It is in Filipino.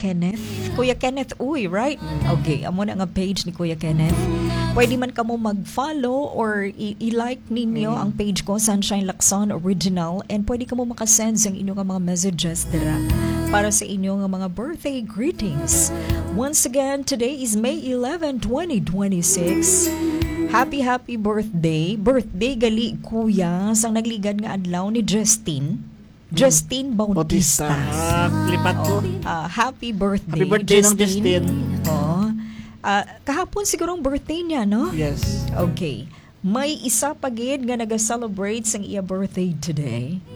Kenneth. Kuya Kenneth, uy, right? Okay, amo na nga page ni Kuya Kenneth. Pwede man kamo mag-follow or i-like ninyo ang page ko, Sunshine Lacson Original, and pwede kamo makasend sa inyong mga messages dira para sa inyong mga birthday greetings. Once again, today is May 11, 2026. Happy birthday. Birthday gali kuya sang nagligad nga adlaw ni Justine Bautista. Lipat ko. Happy birthday. Happy birthday ng Justine. Kahapon sigurong birthday niya, no? Yes. Okay. May isa pa gid nga naga-celebrate sang iya birthday today.